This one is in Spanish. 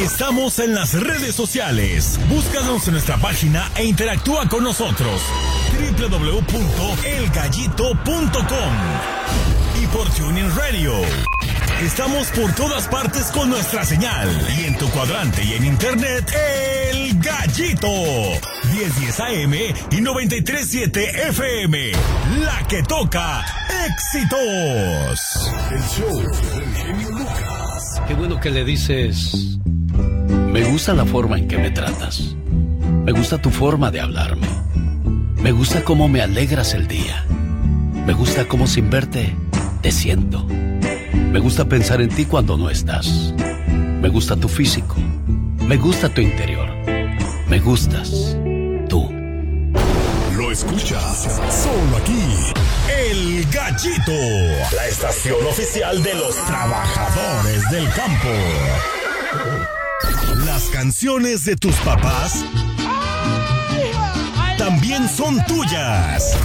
Estamos en las redes sociales. Búscanos en nuestra página e interactúa con nosotros. www.elgallito.com y por TuneIn Radio. Estamos por todas partes con nuestra señal. Y en tu cuadrante y en internet, El Gallito. 1010 AM y 93.7 FM. La que toca éxitos. El show del genio Lucas. Qué bueno que le dices: me gusta la forma en que me tratas. Me gusta tu forma de hablarme. Me gusta cómo me alegras el día. Me gusta cómo sin verte te siento. Me gusta pensar en ti cuando no estás. Me gusta tu físico. Me gusta tu interior. Me gustas tú. Lo escuchas solo aquí. El Gallito, la estación oficial de los trabajadores del campo. Las canciones de tus papás también son tuyas.